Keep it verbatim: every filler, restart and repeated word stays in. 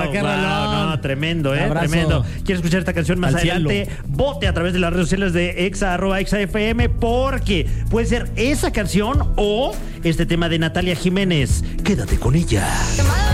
qué wow, rolón. no, tremendo, eh, Abrazo. tremendo. ¿Quieres escuchar esta canción más Al adelante? cielo. Vote a través de las redes sociales de Exa, arroba Exa F M, porque puede ser esa canción o este tema de Natalia Jiménez. Quédate con ella.